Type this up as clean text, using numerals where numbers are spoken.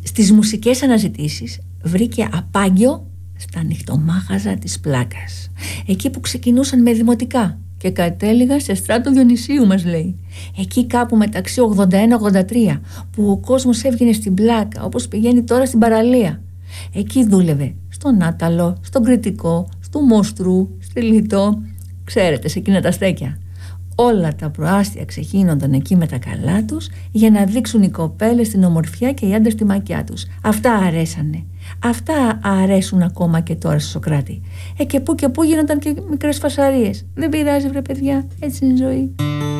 Στις μουσικές αναζητήσεις βρήκε απάγιο στα νυχτομάχαζα της Πλάκας, εκεί που ξεκινούσαν με δημοτικά και κατέληγαν σε Στράτο Διονυσίου, μας λέει. Εκεί κάπου μεταξύ 81-83, που ο κόσμος έβγαινε στην Πλάκα όπως πηγαίνει τώρα στην παραλία. Εκεί δούλευε στον Άταλο, στον Κρητικό, στο Μόστρου, στη Λιτό, ξέρετε, σε εκείνα τα στέκια. Όλα τα προάστια ξεχύνονταν εκεί με τα καλά τους για να δείξουν οι κοπέλες την ομορφιά και οι άντρες τη μακιά τους. Αυτά αρέσανε. Αυτά αρέσουν ακόμα και τώρα στο Σοκράτη. Και που γίνονταν και μικρές φασαρίες. Δεν πειράζει βρε παιδιά, έτσι είναι η ζωή.